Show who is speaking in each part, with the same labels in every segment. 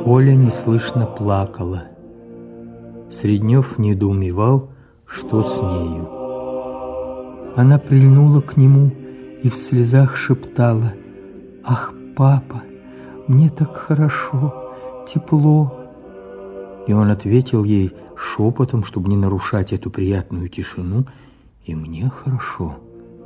Speaker 1: Оля неслышно плакала. Среднев недоумевал, что с нею. Она прильнула к нему и в слезах шептала: «Ах, папа, мне так хорошо, тепло». И он ответил ей шепотом, чтобы не нарушать эту приятную тишину: «И мне хорошо».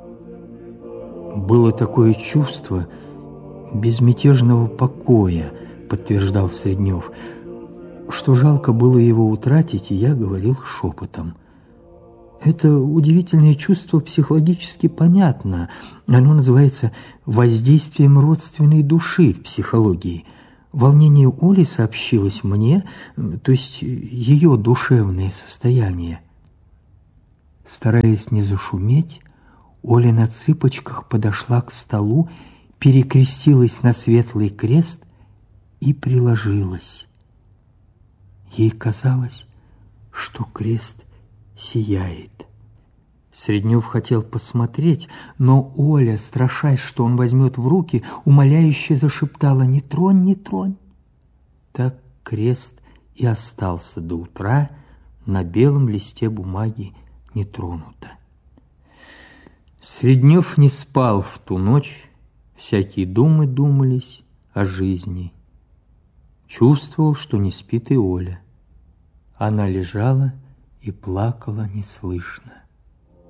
Speaker 1: Было такое чувство безмятежного покоя, подтверждал Среднев, что жалко было его утратить, и я говорил шепотом. Это удивительное чувство психологически понятно. Оно называется воздействием родственной души в психологии. Волнение Оли сообщилось мне, то есть ее душевное состояние. Стараясь не зашуметь, Оля на цыпочках подошла к столу, перекрестилась на светлый крест и приложилась. Ей казалось, что крест сияет. Среднев хотел посмотреть, но Оля, страшась, что он возьмет в руки, умоляюще зашептала: «Не тронь, не тронь». Так крест и остался до утра на белом листе бумаги нетронуто. Среднев не спал в ту ночь, всякие думы думались о жизни. Чувствовал, что не спит и Оля. Она лежала и плакала неслышно.